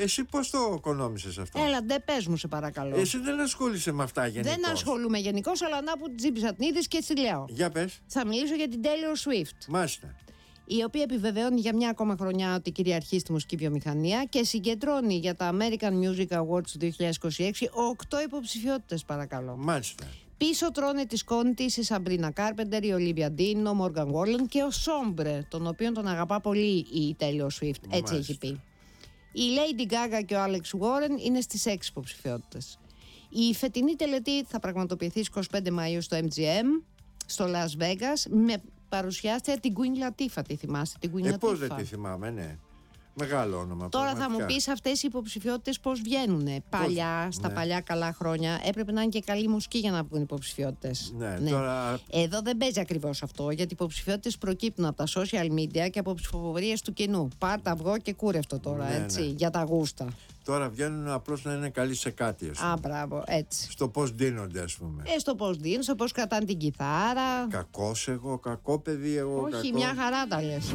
Εσύ πώς το οικονόμησες αυτό? Έλα, ντε, πες μου, σε παρακαλώ. Εσύ δεν ασχολείσαι με αυτά γενικώς. Δεν ασχολούμαι γενικώς, αλλά να που τζίμπησα την είδηση και έτσι λέω. Για πες. Θα μιλήσω για την Taylor Swift. Μάλιστα. Η οποία επιβεβαιώνει για μια ακόμα χρονιά ότι κυριαρχεί στη μουσική βιομηχανία και συγκεντρώνει για τα American Music Awards του 2026 8 υποψηφιότητες, παρακαλώ. Μάλιστα. Πίσω τρώνε τη σκόνη της η Σαμπρίνα Κάρπεντερ, η Ολίβια Ντίν, ο Μόργαν Γουόρλεν και ο Σόμπρε, τον οποίον τον αγαπά πολύ η Taylor Swift. Έτσι Μάλιστα. έχει πει. Η Lady Gaga και ο Alex Warren είναι στις 6 υποψηφιότητες. Η φετινή τελετή θα πραγματοποιηθεί στις 25 Μαΐου στο MGM, στο Las Vegas, με παρουσιάστρια την Queen Latifah. Τη θυμάστε την Queen Latifah? Πώς δεν τη θυμάμαι, ναι. Μεγάλο όνομα. Τώρα θα πραγματικά. μου πεις αυτές οι υποψηφιότητες πώς βγαίνουνε. Παλιά, στα παλιά καλά χρόνια, έπρεπε να είναι και καλή μουσική για να βγουν υποψηφιότητες. Ναι, τώρα... Εδώ δεν παίζει ακριβώς αυτό, γιατί οι υποψηφιότητες προκύπτουν από τα social media και από ψηφοφορίες του κοινού. Πάρτα αυγό και κούρευτο τώρα, Ναι, έτσι, ναι. για τα γούστα. Τώρα βγαίνουν απλώς να είναι καλοί σε κάτι, ας πούμε. Α, μπράβο, έτσι. Στο πώς δίνονται, ας πούμε. Στο πώς δίνουν, στο πώς κρατάνε την κιθάρα. Κακός εγώ, κακό παιδί εγώ. Όχι, κακό... μια χαρά τα λες.